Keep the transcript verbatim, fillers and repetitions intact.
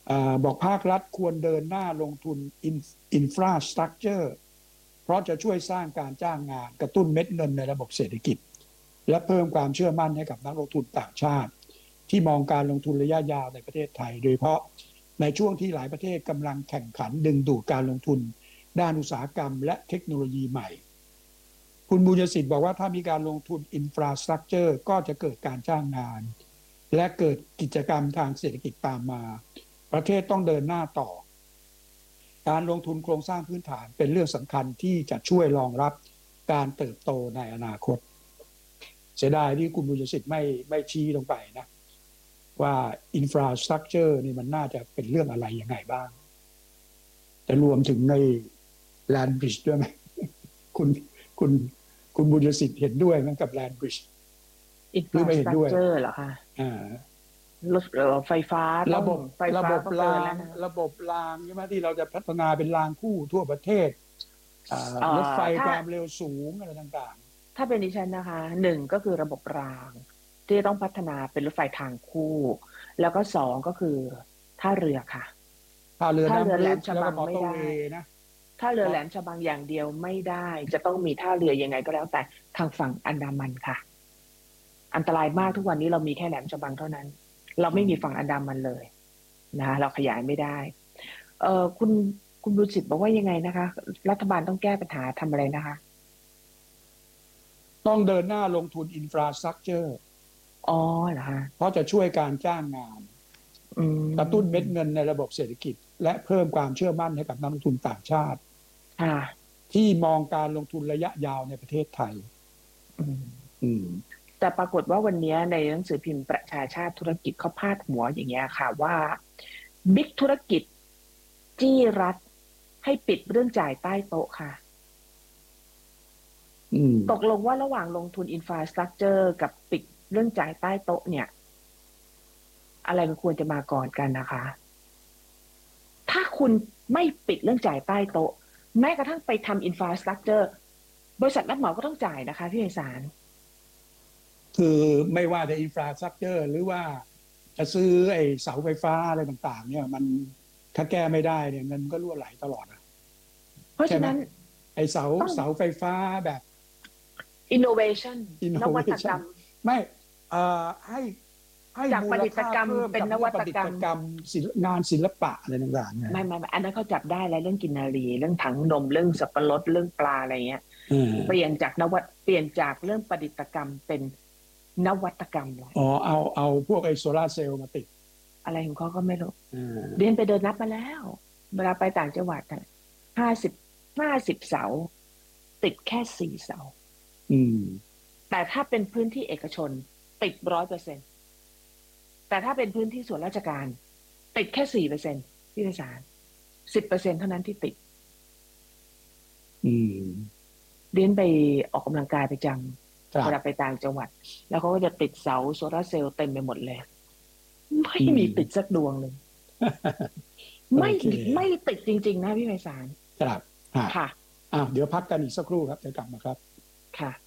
บอกภาครัฐควรเดินหน้าลงทุนอินฟราสตรักเจอร์เพราะจะช่วยสร้างการจ้างงานกระตุ้นเม็ดเงินในระบบเศรษฐกิจและเพิ่มความเชื่อมั่นให้กับนักลงทุนต่างชาติที่มองการลงทุนระยะยาวในประเทศไทยโดยเฉพาะในช่วงที่หลายประเทศกำลังแข่งขันดึงดูดการลงทุนด้านอุตสาหกรรมและเทคโนโลยีใหม่คุณบุญสิทธิ์บอกว่าถ้ามีการลงทุนอินฟราสตรักเจอร์ก็จะเกิดการจ้างงานและเกิดกิจกรรมทางเศรษฐกิจตามมาประเทศต้องเดินหน้าต่อการลงทุนโครงสร้างพื้นฐานเป็นเรื่องสำคัญที่จะช่วยรองรับการเติบโตในอนาคตเสียดายที่คุณบุญสิทธิ์ไม่ไม่ชี้ลงไปนะว่าอินฟราสตรักเจอร์นี่มันน่าจะเป็นเรื่องอะไรยังไงบ้างจะรวมถึงในแลนด์บริดจ์ด้วยไหมคุณคุณคุณบุญสิทธิ์เห็นด้วยมั้ยกับแลนด์บริดจ์อินฟราสตรักเจอร์เหรอคะอ่ารถไฟฟ้าระบบระบบรางระบบรางใช่ไหมที่เราจะพัฒนาเป็นรางคู่ทั่วประเทศรถไฟความเร็วสูงอะไรต่างๆถ้าเป็นดิฉันนะคะหนึ่งก็คือระบบรางที่ต้องพัฒนาเป็นรถไฟทางคู่แล้วก็สองก็คือท่าเรือค่ะท่าเรือท่าเรือแหลมฉบังไม่ได้นะท่าเรือแหลมฉบังอย่างเดียวไม่ได้จะต้องมีท่าเรือยังไงก็แล้วแต่ทางฝั่งอันดามันค่ะอันตรายมากทุกวันนี้เรามีแค่แหลมฉบังเท่านั้นเราไม่มีฝั่งอันดามันเลยนะเราขยายไม่ได้เอ่อคุณคุณบุญสิทธิ์บอกว่ายังไงนะคะรัฐบาลต้องแก้ปัญหาทำอะไรนะคะต้องเดินหน้าลงทุนอินฟราสตรักเจอร์อ๋อเหรอคะเพราะจะช่วยการจ้างงานกระตุ้นเม็ดเงินในระบบเศรษฐกิจและเพิ่มความเชื่อมั่นให้กับนักลงทุนต่างชาติที่มองการลงทุนระยะยาวในประเทศไทยแต่ปรากฏว่าวันนี้ในหนังสือพิมพ์ประชาชาติธุรกิจเขาพาดหัวอย่างเงี้ยค่ะว่าบิ๊กธุรกิจจี้รัฐให้ปิดเรื่องจ่ายใต้โต๊ะค่ะตกลงว่าระหว่างลงทุนอินฟราสตรักเจอร์กับปิดเรื่องจ่ายใต้โต๊ะเนี่ยอะไรมันควรจะมาก่อนกันนะคะถ้าคุณไม่ปิดเรื่องจ่ายใต้โต๊ะแม้กระทั่งไปทำอินฟราสตรักเจอร์บริษัทรับเหมาก็ต้องจ่ายนะคะพี่ไพศาลคือไม่ว่าจะอินฟราสตรักเจอร์หรือว่าจะซื้อไอ้เสาไฟฟ้าอะไรต่างๆเนี่ยมันถ้าแก้ไม่ได้เนี่ยเงินก็รั่วไหลตลอดนะเพราะฉะนั้นไอ้เสาเสาไฟฟ้าแบบ innovation นวัตกรรมไม่เอ่อให้ให้จากประดิษฐกรรมเป็นนวัตกรรมงานศิลปะอะไรต่างๆเนี่ยไม่ไม่อันนั้นเขาจับได้แล้วเรื่องกินนารีเรื่องถังนมเรื่องสับปะรดเรื่องปลาอะไรเงี้ยเปลี่ยนจากนวัตเปลี่ยนจากเรื่องประดิษฐกรรมเป็นนวัตกรรมเลยอ๋อเอาเอาพวกไอ้โซลาร์เซลล์มาติดอะไรของเขาก็ไม่รู้เรียนไปเดินนับมาแล้วเวลาไปต่างจังหวัดอ่ะห้าสิบห้าสิบเสาติดแค่สี่เสาแต่ถ้าเป็นพื้นที่เอกชนติดร้อยเปอร์เซ็นต์แต่ถ้าเป็นพื้นที่ส่วนราชการติดแค่สี่เปอร์เซ็นต์ที่สารสิบเปอร์เซ็นต์เท่านั้นที่ติดเรียนไปออกกำลังกายประจำเวลาไปต่างจังหวัดแล้วเขาก็จะติดเสาโซลาร์เซลล์เต็มไปหมดเลยไม่มีติดสักดวงเลยไม่ไม่ติดจริงๆนะพี่ไพศาลครับค่ะอ้าวเดี๋ยวพักกันอีกสักครู่ครับเดี๋ยวกลับมาครับค่ะ